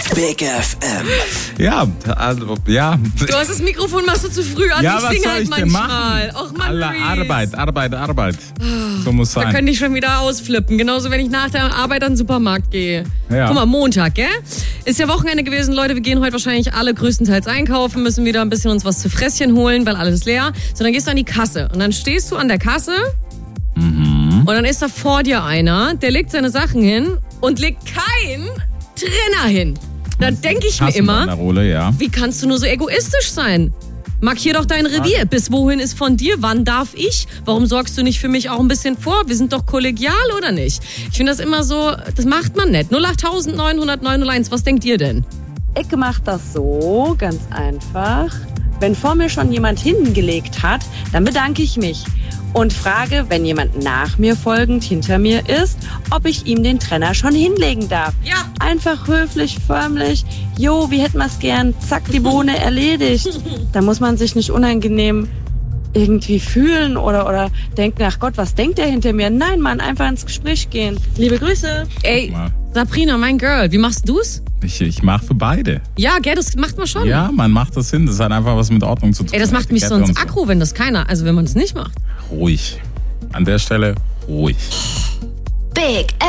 Big FM. Ja, also, ja. Du hast das Mikrofon, machst du zu früh an. Ja, ich was singe soll halt ich denn manchmal. machen? Och Mann, Alle Maurice. Arbeit. So muss Da sein. könnte ich schon wieder ausflippen. Genauso, wenn ich nach der Arbeit an den Supermarkt gehe. Ja. Guck mal, Montag, gell? Ist ja Wochenende gewesen, Leute. Wir gehen heute wahrscheinlich alle größtenteils einkaufen, müssen wieder ein bisschen uns was zu Fresschen holen, weil alles leer. So, dann gehst du an die Kasse. Und dann stehst du an der Kasse und dann ist da vor dir einer, der legt seine Sachen hin und legt keinen Trenner hin. Da denke ich mir immer, Rolle, ja. wie kannst du nur so egoistisch sein? Markier doch dein Revier. Bis wohin ist von dir? Wann darf ich? Warum sorgst du nicht für mich auch ein bisschen vor? Wir sind doch kollegial, oder nicht? Ich finde das immer so, das macht man nicht. 08900 was denkt ihr denn? Ich mache das so, ganz einfach. Wenn vor mir schon jemand hingelegt hat, dann bedanke ich mich und frage, wenn jemand nach mir folgend hinter mir ist, ob ich ihm den Trenner schon hinlegen darf. Ja. Einfach höflich, förmlich. Jo, wie hätten wir es gern? Zack, die Bohne erledigt. Da muss man sich nicht unangenehm irgendwie fühlen oder denken, ach Gott, was denkt der hinter mir? Nein, Mann, einfach ins Gespräch gehen. Liebe Grüße. Ey, Sabrina, mein Girl, wie machst du's? Ich mache für beide. Ja, gell, das macht man schon. Ja, man macht das hin. Das hat einfach was mit Ordnung zu tun. Ey, das macht mich Etikette sonst und so. aggro, wenn das keiner, also wenn man es nicht macht. Ruhig. An der Stelle ruhig. Big